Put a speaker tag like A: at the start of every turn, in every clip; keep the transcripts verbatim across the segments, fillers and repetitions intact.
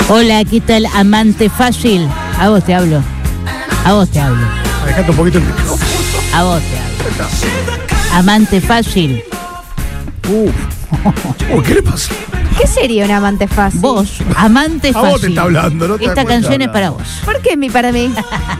A: Hola, ¿qué tal, amante fácil? A vos te hablo. A vos te hablo.
B: Dejate un poquito el micrófono.
A: A vos te hablo. Amante fácil.
B: Uf. ¿Qué le pasa?
C: ¿Qué sería un amante fácil?
A: Vos, amante fácil.
B: A vos te está hablando, ¿no? Te
A: Esta
B: das cuenta.
A: canción es para vos.
C: ¿Por qué mi para mí?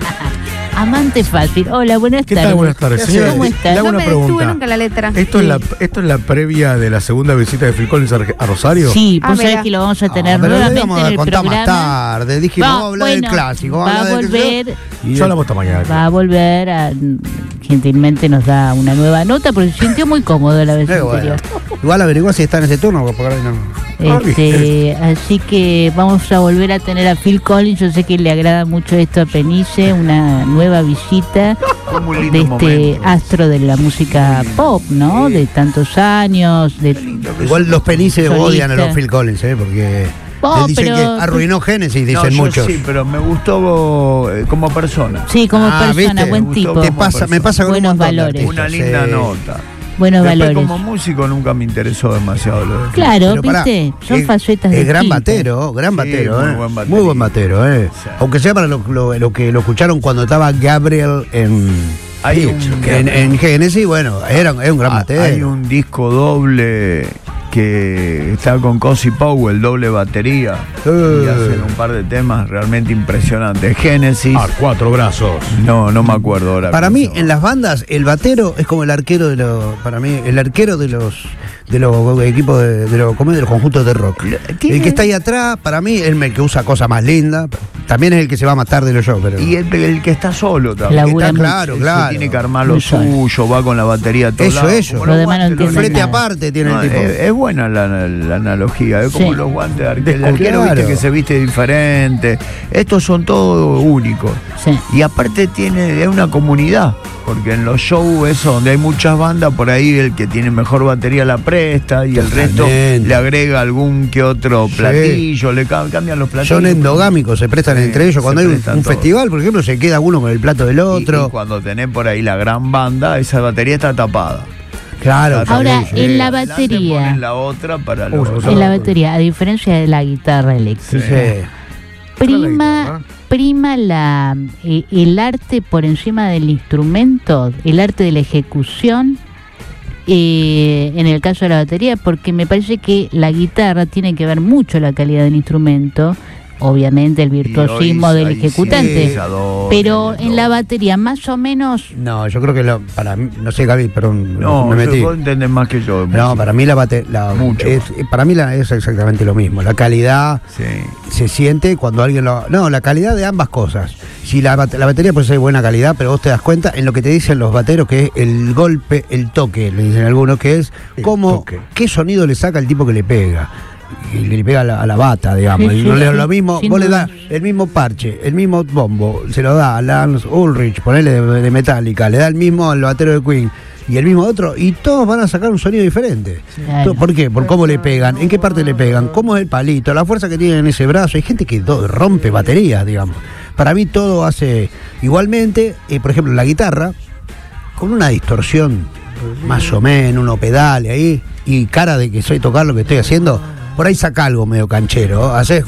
A: Amante fácil. Hola, buenas
B: ¿Qué
A: tardes.
B: tal? Buenas tardes,
A: ¿Cómo
B: señora.
A: estás?
B: Le hago
C: No
B: una
C: me
B: pregunta.
C: detuve nunca la letra.
B: ¿Esto,
A: Sí.
B: es la, ¿Esto es la previa de la segunda visita de Phil Collins a, a Rosario?
A: Sí,
C: Ah,
A: vos sabés
C: mira.
A: que lo vamos a tener
D: No, pero le
A: nuevamente
D: vamos
A: en
D: a
A: el
D: contar
A: programa.
D: más tarde. Dijimos,
A: Va,
D: vamos a hablar
A: bueno,
D: del clásico. vamos
A: va a
D: hablar del-
A: volver.
B: Y yo hablamos esta mañana.
A: Va a volver a, gentilmente nos da una nueva nota porque se sintió muy cómodo la vez
D: Eh, bueno.
A: anterior.
D: Igual averigua si está en ese turno, porque ahora no.
A: Este, así que vamos a volver a tener a Phil Collins. Yo sé que le agrada mucho esto a Penice, una nueva visita
E: Como un
A: de
E: lindo
A: este
E: momento.
A: astro de la música pop, ¿no? De tantos años, de
D: Igual los penices
A: Solista.
D: odian a los Phil Collins, ¿eh? Porque
A: Oh,
D: les dicen
A: pero-
D: que arruinó Génesis, dicen
E: No, yo
D: muchos.
E: sí, pero me gustó eh, como persona.
A: sí, como
D: Ah,
A: persona,
D: ¿viste?
A: buen
E: Me gustó
A: tipo,
D: Te
E: como
D: pasa, me
E: persona.
D: pasa con
A: Buenos
D: un montón de
A: valores.
D: artistas,
E: Una linda
D: sí.
E: nota.
A: buenos
E: Después,
A: valores.
E: como músico nunca me interesó demasiado lo de
A: Claro,
D: Pero pará,
A: viste, son
D: es-
A: facetas
D: Es gran
A: distintas.
D: batero, gran
E: Sí,
D: batero,
E: muy
D: ¿eh?
E: buen baterista.
D: Muy buen batero, ¿eh?
E: Sí.
D: Aunque sea para lo, lo- lo que lo escucharon cuando estaba Gabriel en,
E: Hay un-
D: en, en Génesis, bueno, era, era un gran
E: Ah,
D: batero.
E: Hay un disco doble que está con Cozy Powell, doble batería.
D: Eh.
E: Y hacen un par de temas realmente impresionantes. Génesis.
B: Ah, cuatro brazos.
E: No, no me acuerdo ahora.
D: Para
E: cómo
D: mí,
E: se llama.
D: en las bandas, el batero es como el arquero de los. Para mí, el arquero de los de los equipos de, de los, ¿cómo es? De los conjuntos de rock.
E: Tiene-
D: El que está ahí atrás, para mí, es el que usa cosas más lindas. También es el que se va a matar de los shows, pero.
E: Y el, el que está solo también.
A: Labura
D: está
A: mucho.
D: claro,
E: Ese
D: claro.
E: tiene que armar lo
A: Muy solo.
E: suyo, va con la batería a todos
D: Eso,
E: lados,
D: eso.
E: como
A: Lo
E: los
A: demás no
E: guantes, los
A: entienden
D: Frente
A: nada.
D: aparte tiene
E: No,
D: el tipo.
E: es, es buena la, la analogía, es como
A: Sí.
E: los guantes de arquero.
D: De-
E: El arquero
D: claro.
E: viste que se viste diferente. Estos son todos únicos.
A: Sí.
E: Y aparte tiene es una comunidad, porque en los shows eso donde hay muchas bandas, por ahí el que tiene mejor batería la presta y el resto
D: Totalmente.
E: le agrega algún que otro platillo, le ca- cambian los platillos.
D: Son endogámicos, se prestan
E: Sí,
D: entre ellos. Cuando
E: se
D: hay un,
E: prestan
D: un
E: todos.
D: festival, por ejemplo, se queda uno con el plato del
E: Y-
D: otro.
E: Y, cuando tenés por ahí la gran banda, esa batería está tapada.
D: Claro.
A: Ahora,
D: sí, sí.
A: en la
E: Adelante
A: batería.
E: ponen la otra para los-
B: Uy,
A: En la batería, a diferencia de la guitarra eléctrica,
D: Sí.
A: prima,
B: guitarra.
A: prima la, eh, el arte por encima del instrumento, el arte de la ejecución, eh, en el caso de la batería, porque me parece que la guitarra tiene que ver mucho la calidad del instrumento, obviamente el virtuosismo
E: Y hoy
A: del
E: hay
A: ejecutante,
E: sintetizadores,
A: pero
E: de
A: en la
E: todo.
A: batería más o menos.
D: No, yo creo que lo, para mí, no sé, Gaby, perdón,
E: No,
D: me metí.
E: vos entendés más que yo. de
D: No,
E: música.
D: para mí la batería,
E: Mucho.
D: es, para mí la, es exactamente lo mismo. La calidad
E: Sí.
D: se siente cuando alguien lo, no, la calidad de ambas cosas. Si la, bate- la batería puede ser de buena calidad, pero vos te das cuenta en lo que te dicen los bateros, que es el golpe, el toque, le dicen algunos, que es
B: El
D: cómo,
B: toque.
D: qué sonido le saca el tipo que le pega. Y le pega a la, a la bata, digamos.
A: Sí,
D: y
A: sí,
D: no le
A: sí,
D: lo mismo,
A: sin
D: vos le
A: duda.
D: das el mismo parche, el mismo bombo, se lo da a Lance Ulrich, ponele de, de Metallica, le da el mismo al batero de Queen y el mismo otro, y todos van a sacar un sonido diferente.
A: Claro.
D: ¿Por qué? Por cómo le pegan, en qué parte le pegan, cómo es el palito, la fuerza que tiene en ese brazo. Hay gente que do- rompe baterías, digamos. Para mí todo hace igualmente, eh, por ejemplo, la guitarra, con una distorsión más o menos, unos pedales ahí, y cara de que soy tocar lo que estoy haciendo, por ahí saca algo medio canchero, haces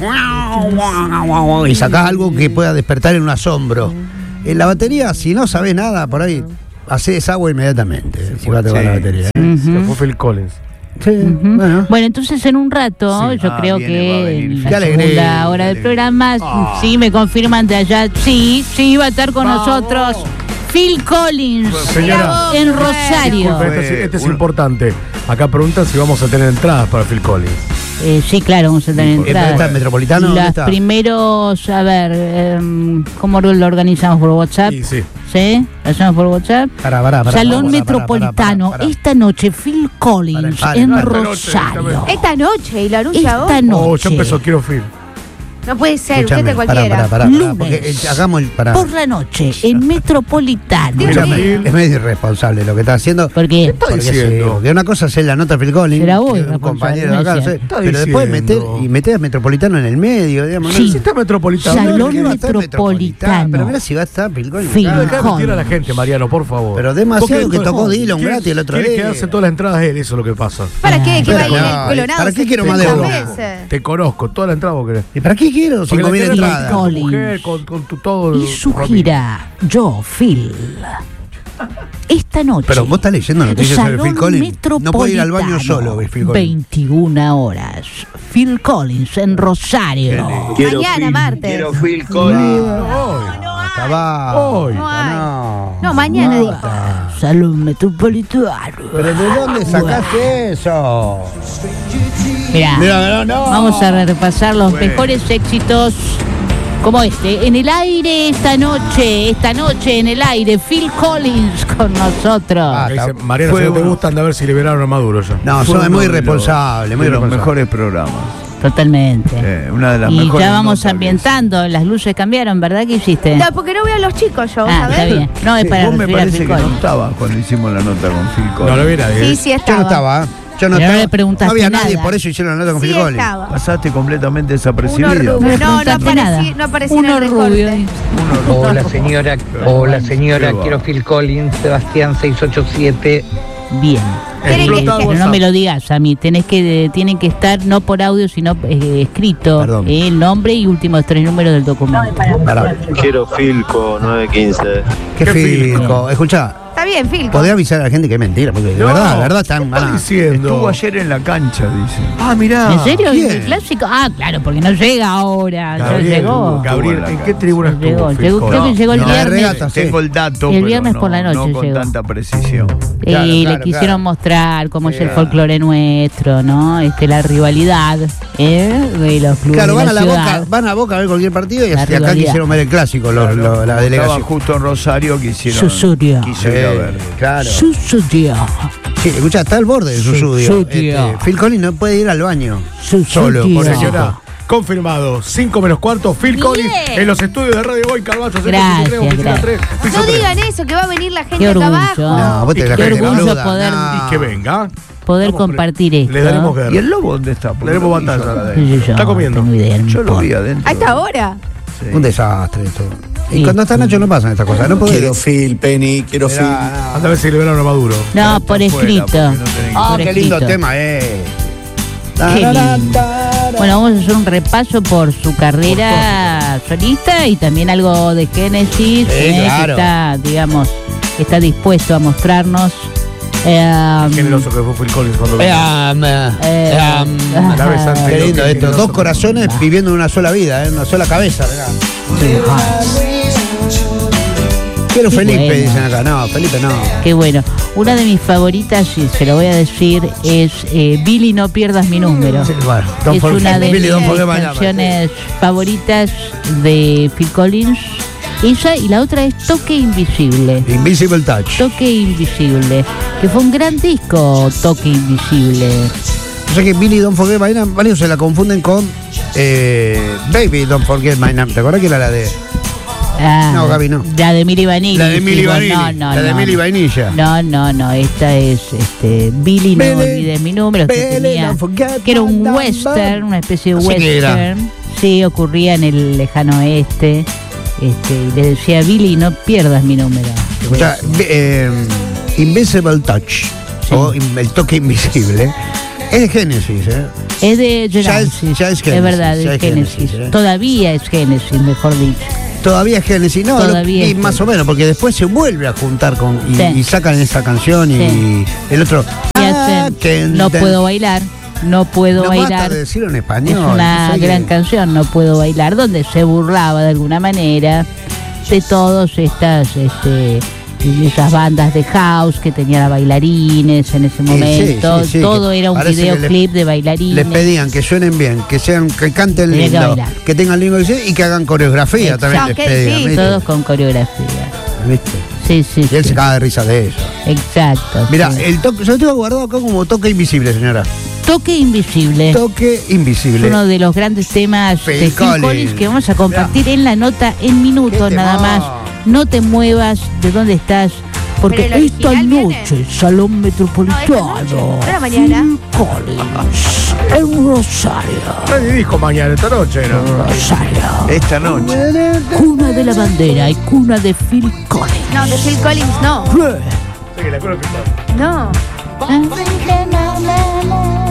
D: y sacás algo que pueda despertar en un asombro. En la batería, si no sabés nada, por ahí haces agua inmediatamente, si va a tocar
E: Sí.
D: la batería.
A: Ujú.
B: Se fue Phil Collins.
D: Sí,
A: Ujú.
D: bueno.
A: Bueno, entonces en un rato,
B: Sí.
A: yo
E: Ah,
A: creo
E: viene, va a
A: que
E: venir.
A: en
D: Qué
A: la
D: alegría,
A: segunda hora
E: qué
A: del
E: alegría.
A: programa,
B: Ah.
A: sí, me confirman de allá, sí, sí, va a estar con
B: Vamos.
A: nosotros Phil Collins
B: Señora,
A: en Rosario.
B: disculpe, este, es- este es
E: Uno-
B: importante. Acá preguntan si vamos a tener entradas para Phil Collins.
A: Eh, sí, claro, vamos a tener
D: ¿Eh, pero está
A: entradas.
D: en Metropolitano? ¿Dónde
A: Los
D: está?
A: primeros, a ver, em, ¿cómo lo organizamos por WhatsApp?
B: Sí, sí.
A: ¿Sí? ¿Lo hacemos por WhatsApp?
D: Pará, pará, pará,
A: Salón
D: pará, pará,
A: Metropolitano,
D: pará, pará, pará.
A: esta noche Phil Collins
D: Pará,
A: en
D: pará,
B: esta noche,
A: Rosario.
B: esta
C: Esta noche y lo anuncia
A: Esta
C: hoy.
A: noche.
B: Oh, ya empezó, quiero Phil.
C: No puede ser,
D: Escúchame,
C: usted
D: pará,
C: cualquiera.
D: pará, pará, pará,
A: Lunes.
D: porque el- hagamos el pará.
A: Por la noche en Metropolitano.
C: Mira,
B: Mira,
C: Sí.
B: Phil.
D: Es medio irresponsable lo que está haciendo.
A: ¿Por qué?
B: está
D: Porque,
B: diciendo?
D: sí, porque una cosa es hacer la nota a Phil Collins,
A: Será vos
D: que es un
A: irresponsable,
D: compañero de acá,
A: me
D: no sé,
A: decía.
B: Está
D: pero después meter
B: diciendo.
D: y meter a Metropolitano en el medio, digamos.
A: Sí.
D: ¿no?
B: Si está Metropolitano.
A: Salón
D: ¿Qué va a estar
A: Metropolitano.
D: Pero mira si va a estar Phil Collins.
A: Phil
D: acá.
B: Deja de mentir a la gente, Mariano, por favor.
D: Pero demasiado
B: Porque-
D: que tocó Dylan
B: quiere-
D: gratis el otro
B: quiere
D: día.
B: quedarse todas las entradas él, eso es lo que pasa.
C: ¿Para qué? ¿Qué va a ir
D: Pero,
C: el colorado?
D: ¿para qué quiero más
C: setenta
D: de uno?
C: veces?
B: Te conozco, toda la entrada vos querés.
D: ¿Y para qué quiero
B: Porque
D: cinco
B: la
D: mil
B: tierra la
D: entradas.
B: tiene tu
A: Collins.
B: mujer, con, con tu todo.
A: Y su
B: Romy.
A: gira, Yo, Phil. Esta noche.
D: Pero vos estás leyendo noticias sobre
A: Salón
D: Phil Collins. No puede ir al baño
A: Metropolitano,
D: solo, Phil Collins.
A: veintiuna horas. Phil Collins en Rosario.
E: Quiero
C: Mañana,
E: Phil-
C: martes.
E: Quiero Phil Collins.
B: Hoy.
D: Hasta abajo.
B: Hoy.
C: No hay.
D: No.
C: No, mañana dijo.
A: Salón Metropolitano.
D: ¿Pero de dónde sacaste eso?
A: Mirá,
D: Mira, no, no.
A: vamos a repasar los mejores éxitos como este. En el aire esta noche, esta noche en el aire, Phil Collins con nosotros.
D: Ah,
B: Dice, Mariana,
E: Fue
B: si no te
E: uno.
B: gustan, a ver si liberaron a Maduro ya.
D: No,
E: Fue
D: son
E: uno
D: muy
E: de los-
D: irresponsable, muy
E: de los
D: irresponsable.
E: mejores programas.
A: Totalmente.
E: Eh, una de las
A: Y
E: mejores
A: ya vamos
E: notas
A: ambientando, las luces cambiaron, ¿verdad que hiciste?
C: No, porque no veo a los chicos yo,
A: Ah, está
C: ¿sabes?
A: bien. No, es
E: Sí,
A: para
E: vos me
A: recibir a
E: parece
A: Phil
E: que no
A: Collins.
E: estabas cuando hicimos la nota con Phil Collins.
B: No lo vi nadie.
C: Sí,
B: ¿eh?
C: sí
D: Yo
C: estaba.
D: no estaba. ¿eh? Yo no
A: Pero no
D: estaba.
A: le preguntaste
D: no había nadie,
A: nada.
D: por eso hicieron la nota con
C: Sí
D: Phil Collins.
C: estaba.
E: Pasaste completamente
C: Uno
E: desapercibido.
C: rubio.
A: No le
C: No, no
A: preguntaste nada.
C: aparecí, no aparecí en
A: Uno
C: el
A: rubio.
C: recorte.
F: Hola señora, hola señora,
E: Qué va.
F: quiero Phil Collins, Sebastián seis ocho siete.
A: Bien.
C: Esperen que-
B: Explotado
A: Pero no
B: WhatsApp.
A: me lo digas a mí, tenés que, tienen que estar no por audio, sino eh, escrito.
D: Perdón.
A: eh, el nombre y últimos tres números del documento.
D: Pará.
G: Quiero Filco nueve quince.
D: ¿Qué
B: ¿Qué
D: Filco? Escuchá,
C: Está bien, Phil.
D: podría avisar a la gente que es mentira, porque de
B: No,
D: verdad, de verdad están.
B: ¿qué estás
D: van a-
B: diciendo?
E: Estuvo ayer en la cancha, dice.
B: Ah, mirá.
A: ¿En serio? ¿Y
D: bien.
A: el clásico? Ah, claro, porque no llega ahora. Ya
B: Gabriel,
A: llegó.
B: Gabriel, ¿en qué tribuna
A: Llegó,
B: estuvo? Phil
A: llegó, creo que
B: Collins?
A: llegó el
D: No, de
A: viernes.
D: regata, sí.
E: Tengo el dato,
A: El
E: pero
A: viernes
E: no,
A: por la noche
E: no con
A: llegó.
E: tanta precisión.
A: Y
D: Claro,
A: le
D: claro,
A: quisieron
D: claro.
A: mostrar cómo es el
D: Sí.
A: folclore nuestro, ¿no? Este, la rivalidad, ¿eh? De los clubes
D: Claro,
A: de
D: van
A: la
D: a la
A: ciudad.
D: boca, van a Boca a ver cualquier partido y
A: La
D: hasta acá
A: rivalidad.
D: quisieron ver el clásico, los- los- la
E: Estaba
D: delegación.
E: justo en Rosario, quisieron.
A: Susurio.
E: Quiso ir a ver.
D: Claro.
A: Susurio.
D: Sí, escucha, está al borde de su
A: Susudio.
D: estudio. Este, Phil Collins no puede ir al baño.
A: Susurio.
D: Solo, por eso.
B: Señora, confirmado. cinco menos cuarto. Phil
C: Bien.
B: Collins en los estudios de Radio Boy, Carvalho,
A: Gracias,
B: oficina tres, piso
C: No
B: tres.
C: digan eso, que va a venir la gente
A: Qué
C: acá
A: orgullo.
C: abajo.
D: No, vos te
B: Y
D: la
B: qué
D: gente
A: orgullo
D: boluda,
A: poder-
D: no.
B: Y que venga.
A: Poder
B: Vamos,
A: compartir
B: le-
A: esto.
B: Le daremos guerra.
E: ¿Y el lobo dónde está? Porque
B: Le daremos
E: lo vi yo
B: batalla.
E: acá
A: Sí,
E: adentro.
A: sí, yo
B: Está comiendo.
A: tengo idea, no
E: Yo lo vi
A: importa.
E: adentro.
C: ¿A esta hora?
E: Sí.
D: Un desastre esto. Y
A: Sí.
D: cuando está Nacho no pasan estas cosas. No podés.
G: Quiero Phil, Penny, quiero Phil.
D: Mirá,
B: Anda a ver si liberaron a Maduro.
A: No, por
E: Está afuera,
A: escrito.
E: porque no tenés que-
D: Ah,
A: Por
D: qué lindo
A: escrito.
D: tema, eh.
A: Qué lindo. Bueno, vamos a hacer un repaso por su carrera solista y también algo de Génesis, eh,
D: claro.
A: que está, digamos, está dispuesto a mostrarnos. eh,
B: Qué generoso que fue Phil Collins cuando
D: Eh,
B: vino.
D: um, eh,
A: eh,
D: eh, um,
B: La vez anterior.
D: Qué lindo
B: Qué
D: esto.
B: generoso.
D: Dos corazones viviendo en una sola vida, en una sola cabeza. Mirá. Quiero
A: Qué
D: Felipe,
A: bueno.
D: dicen acá. No, Felipe no.
A: Qué bueno. Una de mis favoritas, y se lo voy a decir, es eh, Billy, no pierdas mi número.
D: Sí, bueno, don't
A: Es
D: forget-
A: una de
D: Billy, don't
A: mis
D: forget my number.
A: canciones favoritas de Phil Collins. Ella y la otra es Toque Invisible.
D: Invisible Touch.
A: Toque Invisible, que fue un gran disco, Toque Invisible.
D: O sea que Billy Don't Forget My Name, varios se la confunden con eh, Baby Don't Forget My Name. ¿Te acuerdas que era la de
A: Ah,
D: No, Gaby, no.
A: La de Milli Vanilli.
D: la de Milli
A: digo,
D: Vanilli?
A: No, no,
D: la de
A: no,
D: Milli
A: no.
D: Vainilla.
A: No, no, no, esta es este, Billy, no
D: Billy,
A: olvides mi número, que,
D: Billy,
A: tenía,
D: don't forget
A: que era
D: my
A: un
D: number.
A: western, una especie de
D: Así que era.
A: western. Sí, ocurría en el lejano oeste. Este, y le decía, Billy, no pierdas mi número.
D: Escuchá, eh, Invisible Touch,
A: Sí.
D: o in- el toque invisible, es de Génesis, ¿eh?
A: Es de
D: Ya es-
A: Genesis,
D: ya es Génesis,
A: verdad,
D: ya
A: es
D: es
A: Génesis.
D: Génesis, ¿eh?
A: Todavía es Génesis, mejor dicho.
D: Todavía es Génesis, no, lo-
A: Todavía
D: y
A: es
D: más o menos, porque después se vuelve a juntar con y,
A: Sí.
D: y sacan esa canción y
A: Sí.
D: el otro.
A: Y
D: ah,
A: hacen,
D: que-
A: no
D: ten-
A: puedo bailar, no puedo
D: no
A: bailar.
D: basta de decirlo en español.
A: Es una
D: ¿sabes
A: gran
D: qué?
A: canción, No puedo bailar, donde se burlaba de alguna manera de todas estas este, esas bandas de house que tenían bailarines en ese
D: sí,
A: momento.
D: sí, sí,
A: Todo
D: que
A: era un
D: parece que
A: videoclip de bailarines.
D: Les pedían que suenen bien, que sean, que canten
A: Tenía que
D: lindo,
A: bailar.
D: que tengan lindo diseño y que hagan coreografía
A: Exacto.
D: también les
C: Que
D: pedían,
C: sí.
D: ¿viste?
A: Todos con coreografía.
D: ¿Viste?
A: Sí, sí,
D: Y él
A: sí.
D: se caga de risa de eso.
A: Exacto.
D: Mira,
A: sí.
D: el toque, yo lo tengo guardado acá como toque invisible, señora.
A: Toque Invisible.
D: Toque
A: Es
D: invisible.
A: uno de los grandes temas
D: Phil
A: de Phil
D: Collins.
A: Collins que vamos a compartir en la nota en minutos
D: Qué
A: nada
D: temón.
A: más. No te muevas de donde estás, porque
C: Pero el
A: esta
C: original
A: noche,
C: viene.
A: Salón Metropolitano,
C: No, esta noche, no era mañana.
A: Phil Collins, en Rosario,
B: Nadie dijo mañana, esta noche era.
A: Rosario.
E: Esta noche.
A: Cuna de la bandera y cuna de Phil Collins.
C: No, de Phil Collins no.
B: Sí, la creo que está.
C: No.
A: Ah.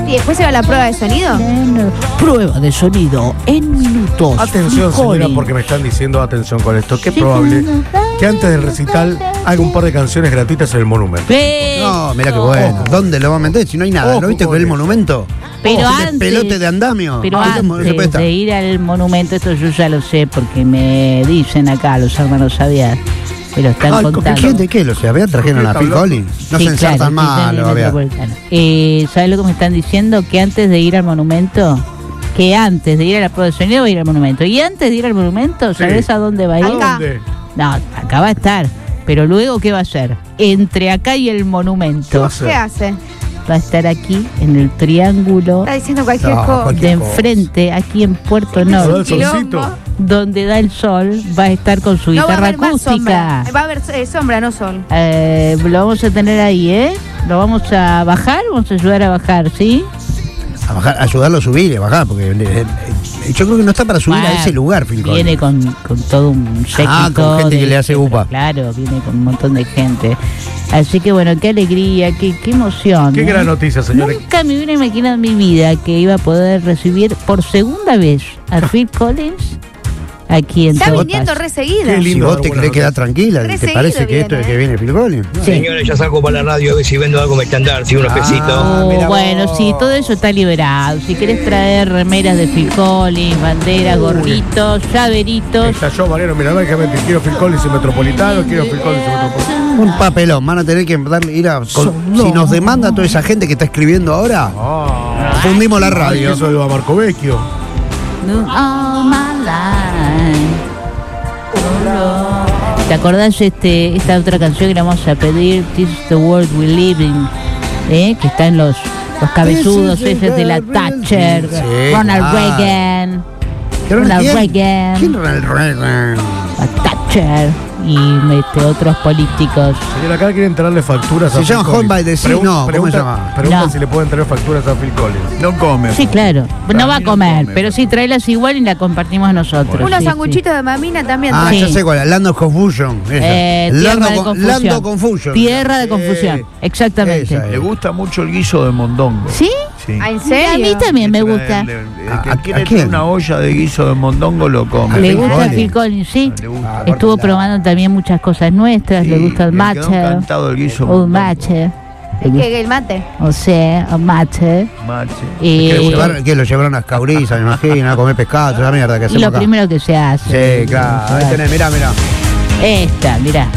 C: ¿Y después se va a la prueba de sonido?
A: Prueba de sonido en minutos.
B: Atención,
A: Phil
B: señora,
A: Collins.
B: porque me están diciendo atención con esto. Que es probable que antes del recital haga un par de canciones gratuitas en el monumento.
A: Pero,
D: No, mirá qué bueno. ¿Dónde lo va a meter? Si no hay nada.
B: Ojo
D: ¿No viste
B: con
D: que el
B: eso.
D: monumento?
A: pero
D: Oh,
A: antes,
D: pelote de andamio.
A: pero
D: Ah, no se puede
A: antes
D: estar.
A: de ir al monumento, esto yo ya lo sé porque me dicen acá los hermanos Xavier, me lo están
D: Ay, ¿con
A: contando.
D: ¿Quién de qué? ¿Lo sé? ¿Había trajeron a Phil Collins? No
A: Sí,
D: se ensartan
A: claro,
D: mal,
A: sí,
D: lo
A: sí,
D: había.
A: Metropolitano. Eh, ¿Sabes lo que me están diciendo? Que antes de ir al monumento, que antes de ir a la prueba de sonido va a ir al monumento. Y antes de ir al monumento, ¿sabes
B: Sí.
A: a dónde va a ir?
B: ¿A
C: Acá.
B: dónde?
A: No, acá va a estar. Pero luego, ¿qué va a hacer? Entre acá y el
B: ¿Qué va a
A: monumento.
B: hacer?
C: ¿Qué hace?
A: Va a estar aquí, en el triángulo
C: Está diciendo cualquier
D: No,
C: cosa.
D: cualquier-
A: de enfrente, aquí en Puerto
B: ¿No da el
A: Norte,
B: solcito?
A: donde da el sol, va a estar con su
C: No va a
A: guitarra
C: haber más
A: acústica.
C: sombra. Va a haber eh, sombra, no sol.
A: Eh, lo vamos a tener ahí, ¿eh? Lo vamos a bajar, vamos a ayudar a bajar, ¿sí?
D: A bajar, ayudarlo a subir y a bajar, porque eh, eh, yo creo que no está para subir
A: Bueno,
D: a ese lugar, Phil Collins.
A: Viene con, con todo un séquito.
D: Ah, con gente
A: de-
D: que le hace upa.
A: Claro, viene con un montón de gente. Así que bueno, qué alegría, qué, qué emoción.
B: Qué
A: ¿eh?
B: gran noticia, señores.
A: Nunca me hubiera imaginado en mi vida que iba a poder recibir por segunda vez a Phil Collins aquí en
C: Está
A: Todo
C: viniendo
A: Pasa.
C: re seguido.
B: Qué
D: Si
B: lindo
D: vos
B: dar
D: te
B: buenas
D: querés quedar
B: noticias.
D: tranquila,
C: Re
D: ¿te
C: seguido
D: parece que esto
C: viene,
D: es que
C: ¿eh?
D: viene Phil Collins?
A: Sí.
H: Señores, ya saco para la radio a ver si vendo algo merchandar, si unos pesitos.
D: Ah,
A: Oh,
D: mira
A: bueno,
D: vos.
A: sí, todo eso está liberado. Si querés traer remeras de Phil Collins, banderas, gorritos, llaveritos.
B: Estalló Mariano Miramar, que me- quiero Phil Collins en Metropolitano, quiero Phil Collins en Metropolitano.
D: Un papelón, van a tener que darle, ir a. con- si nos demanda toda esa gente que está escribiendo ahora,
B: Ah,
D: fundimos la
B: Ay,
D: radio.
B: eso de Marco Vecchio.
A: All my life. ¿Te acordás este, esta otra canción que le vamos a pedir? This is the world we live in, ¿eh? Que está en los, los cabezudos
D: This is the
A: esos de la
D: world we
A: Thatcher,
D: live in. Sí,
A: Ronald
D: claro.
A: Reagan,
D: ¿Quién?
A: Ronald
D: ¿Quién?
A: Reagan,
D: ¿Quién Ronald Reagan?
A: la Thatcher y este, otros políticos.
B: Señora, acá quieren traerle facturas
D: Se
B: a Phil
D: llama
B: Collins.
D: Home by the Sea,
B: Pregun-
D: no, ¿cómo se
B: pregunta-
D: llama?
B: Preguntan
A: No.
B: si le pueden traer facturas a Phil Collins.
E: No come.
A: Sí, claro.
E: Para
A: No va a
E: mí no
A: comer,
E: come,
A: pero sí tráelas igual y la compartimos nosotros.
C: Unos
A: sí, sí.
C: sanguchitos de mamina también.
D: Ah,
C: trae.
A: Sí.
D: ya sé cuál es, Land of Confusion. esa.
A: Eh,
D: Land,
A: tierra de
D: of,
A: confusión.
D: Land of Confusion.
A: Tierra de confusión,
D: Eh,
A: exactamente.
D: esa es.
E: Le gusta mucho el guiso de mondongo.
A: ¿Sí?
E: Sí.
C: Ah, ¿en
A: A
C: serio?
A: mí también me
E: El-
A: gusta.
E: El, el- el
D: ¿A-
E: que
D: a
E: quiere
D: quién?
E: una olla de guiso de mondongo lo come.
A: Le
D: Phil
A: gusta
D: Collins.
A: Phil Collins, sí.
E: Le gusta.
A: Estuvo probando también muchas cosas nuestras.
E: Sí,
A: le gusta el
E: le quedó
A: matcha.
E: encantado el guiso de
A: Un
E: mondongo.
A: matcha. Le
C: ¿Qué,
A: gusta-
C: que el mate?
A: O sea, un matcha.
E: Mache.
A: Y,
D: ¿Que lo llevaron, que lo llevaron a Escauriza, me imagino, a comer pescado, toda la mierda que
A: y
D: hacemos
A: lo
D: acá.
A: primero que se hace.
D: Sí, claro. Ahí tenés, mirá, mirá.
A: Esta, mirá.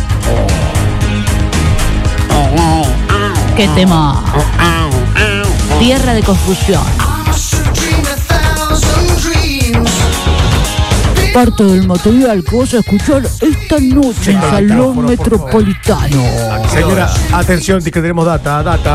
A: Qué tema. Tierra de confusión. Parte del material que vas a escuchar esta noche en Salón Metropolitano.
B: Señora, atención, que tenemos data, data.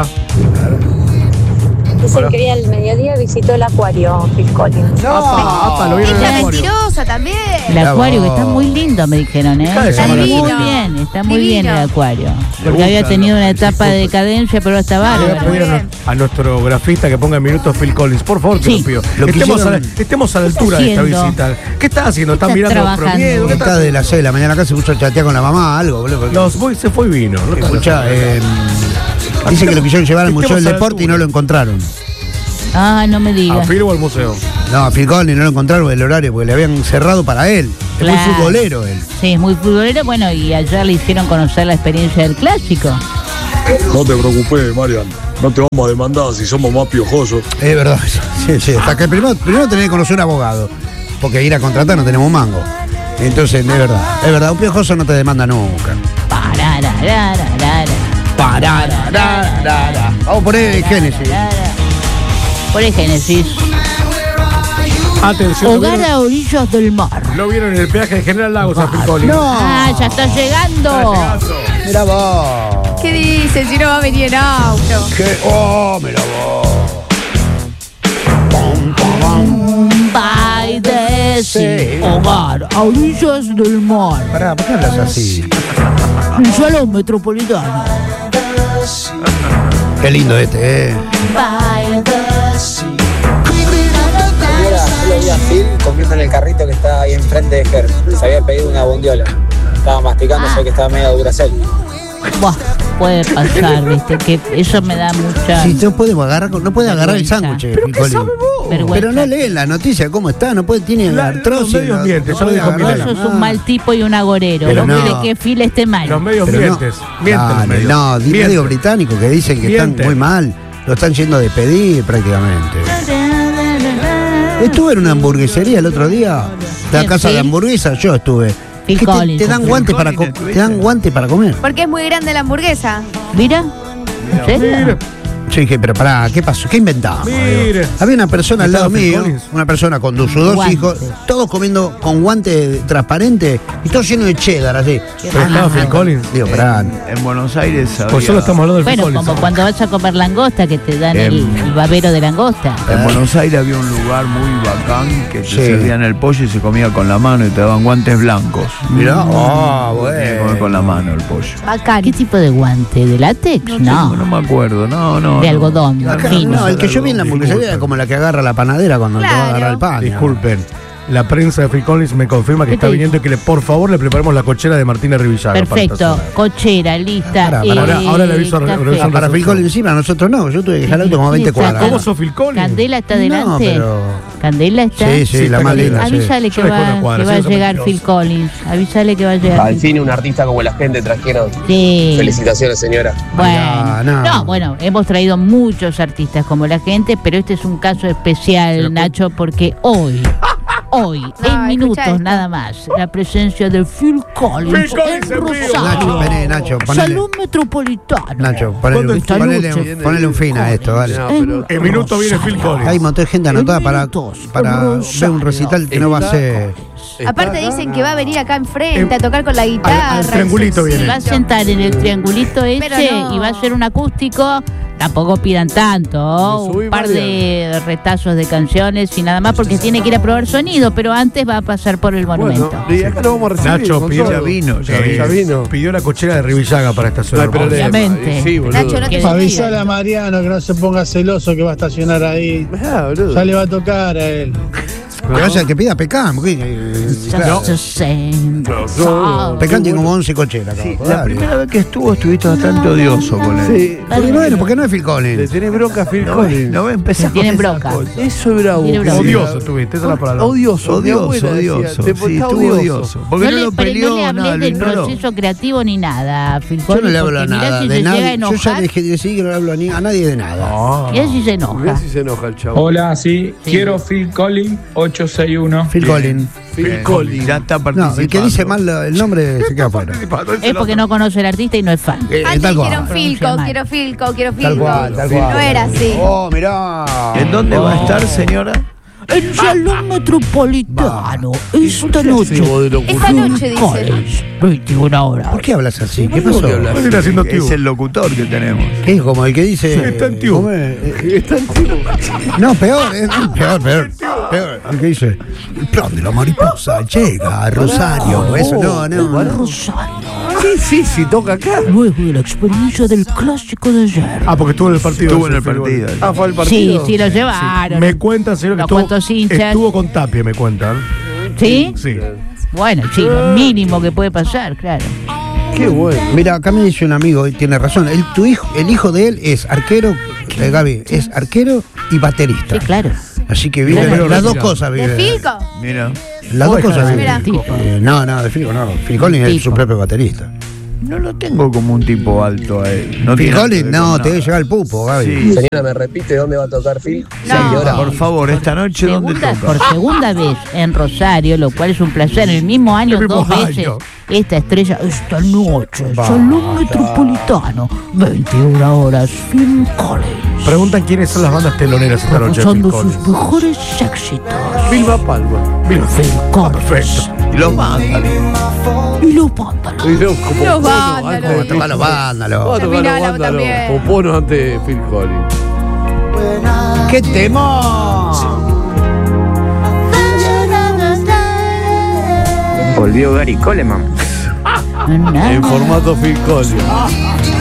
I: Dicen que hoy al mediodía visitó el acuario, Phil Collins.
B: Apa, apa, lo vieron en el
C: Ella
B: acuario.
C: mentirosa también.
A: El acuario que está muy lindo, me dijeron, ¿eh?
B: Deja de
A: Está
B: llamar
A: muy
C: al acuario.
A: bien, está muy
C: Divino.
A: bien el acuario. Porque
E: gustan
A: había tenido
E: los
A: una etapa de decadencia, pero está
B: Le voy a
A: bárbaro.
B: pedir a,
C: bien.
B: nu- a nuestro grafista que ponga en minutos Phil Collins. Por favor, te
A: Sí.
B: lo pido.
D: Lo
B: Estemos, a la,
D: quisieron-
B: estemos a la altura de esta
A: haciendo?
B: visita. ¿Qué está haciendo? ¿Está
A: Está
B: mirando
A: trabajando.
B: Proviedo? ¿Qué
D: Está
B: está
D: de las seis de la mañana acá, se puso a chatear con la mamá, algo, boludo. porque-
B: Nos voy, se fue y vino. No está
D: Escuchá,
B: haciendo
D: eh,
B: nada.
D: dice que lo quisieron llevar al
B: Estemos
D: Museo del
B: a la
D: Deporte y
B: altura.
D: no lo encontraron.
A: Ah, no me
B: ¿A
A: digas.
B: Phil o al museo?
D: No, a Phil Collins no lo encontraron el horario porque le habían cerrado para él. Es
A: Claro.
D: muy futbolero él.
A: Sí, es muy futbolero. Bueno, y ayer le hicieron conocer la experiencia del clásico.
J: No te preocupes, Marian. No te vamos a demandar si somos más piojosos.
D: Es verdad. Sí, sí. Hasta que primero, primero tenés que conocer un abogado. Porque ir a contratar no tenemos mango. Entonces, es verdad. Es verdad, un piojoso no te demanda nunca.
A: Parararararara.
D: Pararararara. Vamos a poner Génesis.
A: Por el Génesis.
B: Atención. ¿lo
A: Hogar
B: vieron?
A: a orillas del mar.
B: Lo vieron en el peaje de General Lagos a Phil Collins.
A: Ah, ya está llegando.
D: Mira vos.
C: ¿Qué dice si no va a venir en auto?
D: ¿Qué? Oh, mira vos. Pum, pum, pum.
A: By the sea. Hogar a orillas del mar.
D: Pará, ¿por qué hablas así?
A: Un salón metropolitano.
D: Qué lindo este, eh.
A: By the sea.
F: Yo lo vi a Phil comiendo en el carrito que está ahí enfrente de Ger. Se había pedido una bondiola. Estaba masticando,
A: Ah.
F: sé que estaba medio duracel.
A: Buah, puede pasar, viste, que eso me da mucha
D: Si no puede agarrar, no puede agarrar el sándwich, Phil Collins.
A: vergüenza.
D: Pero no lee la noticia, ¿cómo está? No puede, tiene
B: La-
D: artrosis.
B: los medios
D: no-
B: mienten,
D: no
B: yo lo
D: puede
B: dijo
D: agarrar
B: Milei.
D: la
A: Eso es un
D: mano.
A: mal tipo y un agorero.
D: Pero
A: No
D: no.
A: quiere que Phil esté mal.
B: Los medios
D: Pero no,
B: mientes. Mienten los
D: dale,
B: medios.
D: no, di-
B: Mienten.
D: medios británicos que dicen que
B: Mienten.
D: están muy mal. Lo están yendo a despedir prácticamente. Estuve en una hamburguesería el otro día. La
A: ¿Quién,
D: casa de
A: Phil?
D: hamburguesas, yo estuve.
A: Phil
D: Que te,
A: Collins.
D: te dan
A: Phil
D: guantes para
E: Collins,
D: co- te dan guantes para comer.
C: Porque es muy grande la hamburguesa.
A: Mira, ¿en serio?
B: Mire,
D: Yo dije, pero pará, ¿qué pasó? ¿Qué inventamos?
B: mire.
D: Había una persona al lado
B: Estaba Phil
D: mío,
B: Collins.
D: una persona con sus dos
A: Guante.
D: hijos, todos comiendo con guante transparente y todo lleno de cheddar así.
B: Pero estaba Phil Collins.
D: Digo, pará.
E: En Buenos Aires había,
B: Pues solo estamos hablando del Phil
A: Bueno,
B: Collins.
A: como cuando vas a comer langosta, que te dan el,
E: Em.
A: el babero de langosta.
E: en Buenos Aires había un lugar muy bacán que te
D: Sí.
E: servían el pollo y se comía con la mano y te daban guantes blancos.
D: Mirá, ah,
E: Tenía que comer con la mano el pollo.
C: Bacán.
A: ¿Qué tipo de guante? ¿De látex?
E: No,
A: No.
E: no me acuerdo, no, no.
A: De
E: no.
A: algodón.
D: Acá,
A: fino.
D: no, el que yo vi en la hamburguesería era
B: Disculpen.
D: como la que agarra la panadera cuando te va a
C: Claro.
D: agarrar el pan.
B: Disculpen. La prensa de Phil Collins me confirma que
A: ¿Qué
B: está
A: te
B: viniendo y que le, por favor le preparemos la cochera de Martina Rivillaga. para esta
A: Perfecto.
B: cena.
A: Cochera, lista.
D: Pará,
A: eh,
D: pará,
B: ahora- ahora le aviso a Re-
A: café.
B: Reverso-
D: Para Phil Collins encima, nosotros no. Yo tuve que dejar el auto como a veinte
A: Sí,
D: cuadras.
A: claro.
B: ¿Cómo sos Phil Collins?
A: Candela está
D: No,
A: delante.
D: pero...
A: Candela está.
D: Sí, sí,
B: Sí,
D: la
B: está
D: más linda.
B: Candela.
D: sí.
A: Avísale
B: Yo
A: que
B: le
A: va,
B: conozco cuadras,
A: que va a
B: eso es
A: llegar
B: mentiroso.
A: Phil Collins. Avísale que va a llegar.
F: Al
A: Phil-
F: fin un artista como la gente trajeron.
A: Sí.
F: Felicitaciones, señora.
A: Bueno,
D: Ah, no.
A: no. bueno, hemos traído muchos artistas como la gente, pero este es un caso especial, Nacho, porque hoy, hoy,
C: No,
A: en
C: escucha
A: minutos
C: esto.
A: nada más, la presencia de Phil Collins,
B: Phil Collins
A: en
B: en vivo.
A: Rosario.
D: Nacho, vení, Nacho, ponele.
A: Salud Metropolitano.
D: Nacho,
B: ¿Cuándo
D: ponele,
B: esta
D: ponele,
A: noche?
D: ponele un fin a esto, dale.
A: En
B: En minuto viene Phil Collins.
D: Hay un montón de gente anotada
A: En
D: para,
A: minutos,
D: para
A: Rosario.
D: ver un recital que no va a ser.
C: Aparte dicen que va a venir acá enfrente
B: Em,
C: a tocar con la guitarra.
B: al triangulito
C: Sí,
B: viene.
A: Se va a sentar en el triangulito
C: Pero
A: ese
C: no.
A: y va a hacer un acústico. Tampoco pidan tanto, un par de retazos de canciones y nada más, porque tiene que ir a probar sonido, pero antes va a pasar por el monumento.
K: Bueno, y acá lo vamos a recibir.
B: Nacho
K: con
B: pidió,
K: todo.
E: Ya vino, ya
B: eh,
E: vino.
K: Ya vino.
B: pidió la cochera de Rivillaga para esta
K: No
B: ciudad.
K: hay problema.
A: Obviamente.
K: Sí, boludo.
C: Nacho, no te
A: Que-
L: Avísale a Mariano que no se ponga celoso que va a estacionar ahí.
K: Ah, boludo.
L: Ya le va a tocar a él.
D: Que vaya, que pida Pecán. porque, eh, claro.
A: Just the same.
D: Pecán tiene como once cocheras.
E: Sí,
D: cabrón,
E: la
D: dale.
E: primera vez que estuvo estuviste bastante odioso con él.
K: Sí.
D: Porque bueno, porque no es Phil
K: Le
D: Collins.
K: tenés bronca a Phil
E: No,
K: Collins.
E: no empezamos
A: Tienen
E: esa
A: bronca.
E: cosa.
K: Eso es bravo.
A: Tiene
K: que
A: bravo.
K: diga.
B: Odioso tuviste, esa es la palabra.
K: Odioso, mi
E: Odioso,
K: abuela decía,
E: odioso.
K: te-
E: Sí,
K: está
E: estuvo odioso. Porque
A: No,
E: no,
A: le,
E: lo
A: pero
E: peleó,
A: no le hablé
E: nada, lo
A: del
E: ignoró.
A: proceso creativo ni nada, Phil
D: Yo
A: Collins,
D: no le hablo a
A: porque mirá
D: nada,
A: si
D: de
A: se llega a
D: nadie. Yo ya
A: enojar,
D: dejé de decir que no le hablo a, ni- a nadie de nada.
B: Ah.
A: mirá si se
K: Mirá
A: enoja.
K: si se enoja el chavo.
L: Hola, sí,
A: Sí.
L: quiero Phil Collins ochocientos sesenta y uno.
D: Phil Collins.
K: Phil
E: Bien,
K: Collins.
E: Ya está
D: No,
E: participando.
D: el que dice mal lo- el nombre se queda fuera.
A: Es porque no conoce al artista y no es fan.
D: Eh,
C: Antes
D: tal cual.
C: quiero Filco,
A: Pronuncia mal.
C: quiero Filco, quiero Filco.
D: Tal cual, tal cual.
C: No era así.
D: Oh, mirá.
E: ¿En dónde va a estar, señora?
A: El Salón Metropolitano, esta
K: Ese
A: noche.
K: vos de locura.
C: Esta noche dice.
A: Collins, veintiuna horas.
D: ¿Por qué hablas así? ¿Qué
K: ¿Por
D: pasó?
K: qué hablas?
B: ¿Cuál era haciendo tío?
E: Es el locutor que tenemos.
D: ¿Qué es como el que dice?
B: Está en tío.
D: ¿cómo es? Eh,
K: Está antiguo.
D: No, peor, eh, peor, peor. Peor. El que dice, el plan de la mariposa llega a Rosario. Eso no, no. no.
A: Rosario.
K: Sí, sí, sí, toca acá.
A: Luego de la experiencia del clásico de ayer.
B: Ah, porque estuvo en el partido.
E: Estuvo en
B: ese
E: el
B: Phil
E: partido.
B: Collins.
K: Ah, fue el
A: Sí,
K: partido.
A: sí, lo llevaron.
B: Me cuentan, señor, que
A: Unos
B: estuvo,
A: cuantos hinchas.
B: estuvo con Tapia, me cuentan.
A: ¿Sí?
B: Sí.
A: Bueno, sí, lo mínimo que puede pasar, claro.
K: Qué bueno.
D: Mira, acá me dice un amigo y tiene razón. El, tu hijo, el hijo de él es arquero, eh, Gaby, es arquero y baterista.
A: Sí, claro.
D: Así que vive
B: Claro,
D: las dos
B: mira.
D: cosas.
C: ¿De
D: Vive.
C: Filco?
E: Mira.
D: Las dos
B: Oye,
D: cosas vive.
C: mira.
D: Eh, no, no, de Phil no. Phil Collins es su
A: Tipo.
D: propio baterista.
E: No lo tengo como un tipo alto a él. No
D: Phil
E: tiene
D: Collins,
E: que ver
D: no,
E: con
D: te debe
E: nada.
D: llegar el pupo, Gaby.
E: Sí.
F: Señora, ¿me repite dónde va a tocar Phil?
C: No.
F: ¿A qué hora?
E: Por favor, esta noche, ¿dónde
A: Segunda,
E: toca?
A: por segunda vez en Rosario, lo cual es un placer. En el mismo año,
B: El mismo
A: dos
B: año.
A: veces, esta estrella, esta noche,
D: Basta.
A: Salón Metropolitano, veintiuna horas, Phil Collins.
B: Preguntan quiénes son las bandas teloneras esta noche de Phil
A: Usando
B: Collins.
A: sus mejores éxitos.
K: Vilma Palma.
B: Mira,
A: Phil Collins.
B: perfecto.
E: Y los vándalos.
A: Y los vándalos.
K: Y no, como
C: Los
K: Pono
C: vándalos.
K: antes de
D: Vamos a tocar los
K: Phil-
D: vándalos.
K: Vamos a tocar los
C: Terminala
K: vándalos.
C: también.
K: Con Pono antes de Phil Collins.
D: ¡Qué temón!
F: Volvió Gary Coleman.
K: En formato Phil Collins.